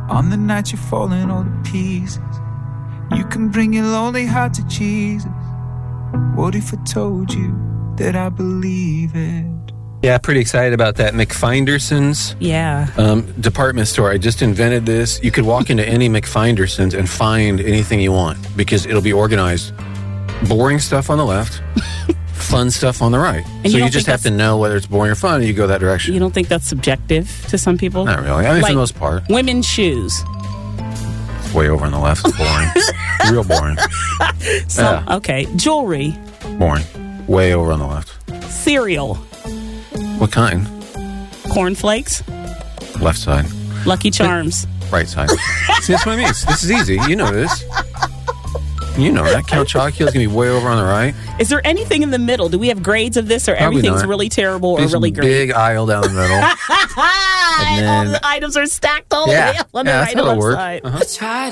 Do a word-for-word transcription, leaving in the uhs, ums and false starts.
On the night you're falling all to pieces, you can bring your lonely heart to Jesus. What if I told you that I believe it? Yeah, pretty excited about that. McFinderson's Yeah. um, department store. I just invented this. You could walk into any McFinderson's and find anything you want because it'll be organized. Boring stuff on the left, fun stuff on the right. And so you you, don't just think have to know whether it's boring or fun, and you go that direction. You don't think that's subjective to some people? Not really. I mean, for the most part. Women's shoes. Way over on the left. Boring. Real boring. So, Yeah. Okay. Jewelry. Boring. Way over on the left. Cereal. What kind? Cornflakes. Left side. Lucky Charms. Right side. See, that's what I mean. This is easy. You know this. You know that. Count Chocula is going to be way over on the right. Is there anything in the middle? Do we have grades of this, or Probably everything's not. really terrible or There's really a great? big aisle down the middle. and then- all the items are stacked all the Yeah. way up on Yeah, the that's right how and it'll left work. side. Uh-huh. I tried